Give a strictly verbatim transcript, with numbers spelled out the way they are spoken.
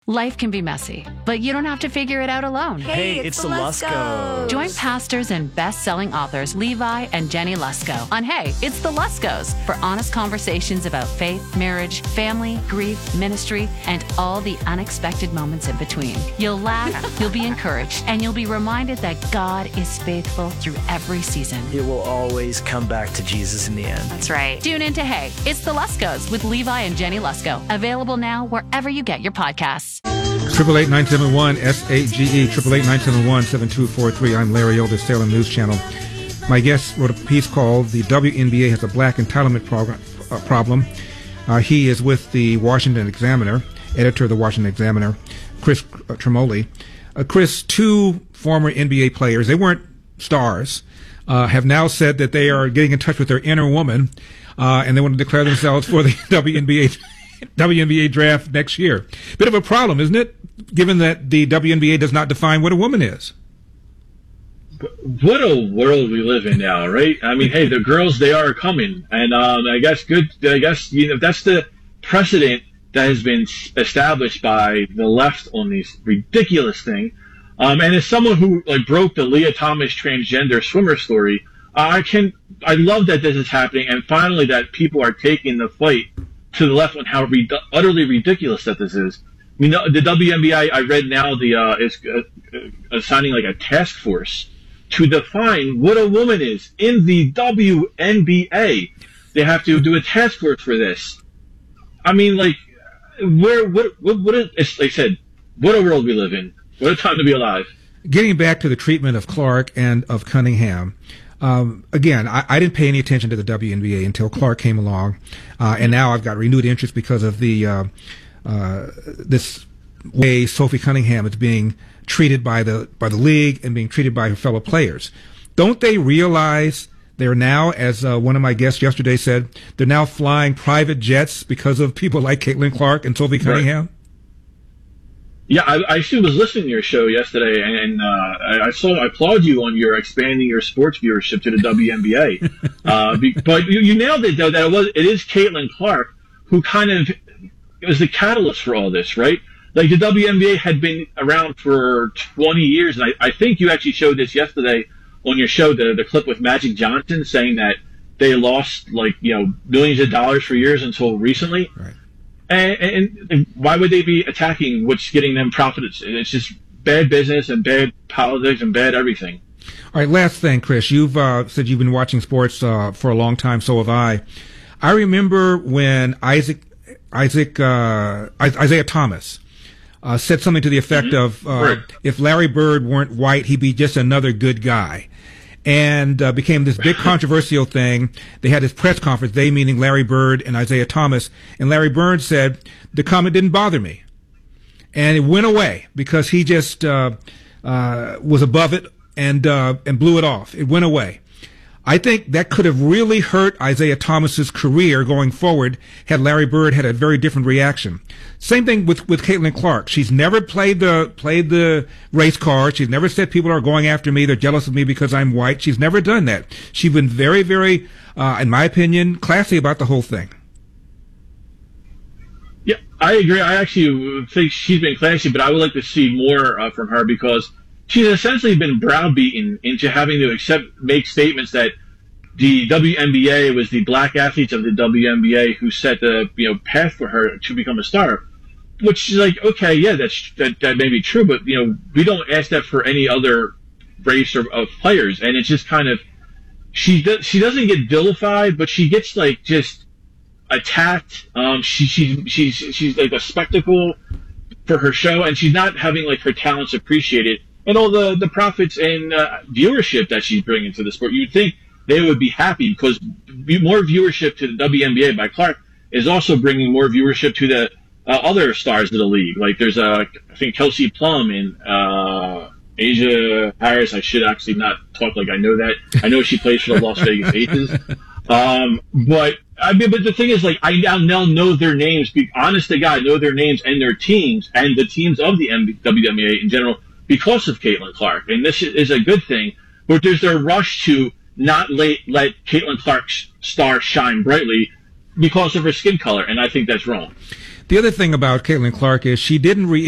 Life can be messy, but you don't have to figure it out alone. Hey, it's, it's the Luskos. Join pastors and best-selling authors Levi and Jenny Lusko on Hey, It's the Luskos for honest conversations about faith, marriage, family, grief, ministry, and all the unexpected moments in between. You'll laugh, you'll be encouraged, and you'll be reminded that God is faithful through every season. It will always come back to Jesus in the end. That's right. Tune in to Hey, It's the Luskos with Levi and Jenny Lusko. Available now wherever you get your podcasts. Triple eight nine seven one S A G E triple eight nine seven one seven two four three. I'm Larry Elder, Salem News Channel. My guest wrote a piece called "The W N B A Has a Black Entitlement Program." Uh, problem. Uh, he is with the Washington Examiner, editor of the Washington Examiner, Chris uh, Tremoli. Uh, Chris, two former N B A players, they weren't stars, uh, have now said that they are getting in touch with their inner woman, uh, and they want to declare themselves for the W N B A. W N B A draft next year. Bit of a problem, isn't it? Given that the W N B A does not define what a woman is. What a world we live in now, right? I mean, hey, the girls, they are coming. And um, I guess good, I guess, you know, that's the precedent that has been established by the left on this ridiculous thing. Um, and as someone who like broke the Leah Thomas transgender swimmer story, I can, I love that this is happening. And finally that people are taking the fight to the left on how re- utterly ridiculous that this is. I mean, the, the W N B A, I read now, the uh, is uh, uh, assigning like a task force to define what a woman is in the W N B A. They have to do a task force for this. I mean, like, where, what, what, what is, it's, like I said, what a world we live in. What a time to be alive. Getting back to the treatment of Clark and of Cunningham, Um, again, I, I didn't pay any attention to the W N B A until Clark came along, uh, and now I've got renewed interest because of the uh, uh, this way Sophie Cunningham is being treated by the by the league and being treated by her fellow players. Don't they realize they're now, as uh, one of my guests yesterday said, they're now flying private jets because of people like Caitlin Clark and Sophie Cunningham? Right. Yeah, I, I actually was listening to your show yesterday, and uh, I, I saw I applaud you on your expanding your sports viewership to the W N B A. uh, be, but you, you nailed it, though. That it was it is Caitlin Clark who kind of was the catalyst for all this, right? Like the W N B A had been around for twenty years, and I, I think you actually showed this yesterday on your show, the the clip with Magic Johnson saying that they lost like you know millions of dollars for years until recently. Right. And, and, and why would they be attacking what's getting them profits? It's just bad business and bad politics and bad everything. All right, last thing, Chris. You've uh, said you've been watching sports uh, for a long time. So have I. I remember when Isaac Isaac uh, Isaiah Thomas uh, said something to the effect mm-hmm. of, uh, right. "If Larry Bird weren't white, he'd be just another good guy." And uh, became this big controversial thing. They had this press conference, they meaning Larry Bird and Isaiah Thomas, and Larry Bird said, the comment didn't bother me. And it went away because he just uh, uh, was above it and uh, and blew it off. It went away. I think that could have really hurt Isaiah Thomas's career going forward had Larry Bird had a very different reaction. Same thing with, with Caitlin Clark. She's never played the played the race card. She's never said people are going after me. They're jealous of me because I'm white. She's never done that. She's been very, very, uh, in my opinion, classy about the whole thing. Yeah, I agree. I actually think she's been classy, but I would like to see more uh, from her because she's essentially been browbeaten into having to accept, make statements that the W N B A was the black athletes of the W N B A who set the you know path for her to become a star. Which is like, okay, yeah, that's that, that may be true, but you know we don't ask that for any other race or, of players, and it's just kind of she does she doesn't get vilified, but she gets like just attacked. Um, she she she's she's like a spectacle for her show, and she's not having like her talents appreciated. And all the, the profits and uh, viewership that she's bringing to the sport, you'd think they would be happy because more viewership to the W N B A by Clark is also bringing more viewership to the uh, other stars of the league. Like there's a, I think Kelsey Plum and uh, Asia Harris. I should actually not talk like I know that. I know she plays for the Las Vegas Aces. Um, but I mean, but the thing is, like, I now know their names. Be honest to God, know their names and their teams and the teams of the W N B A in general because of Caitlin Clark. And this is a good thing. But there's a rush to not let, let Caitlin Clark's star shine brightly because of her skin color. And I think that's wrong. The other thing about Caitlin Clark is she didn't re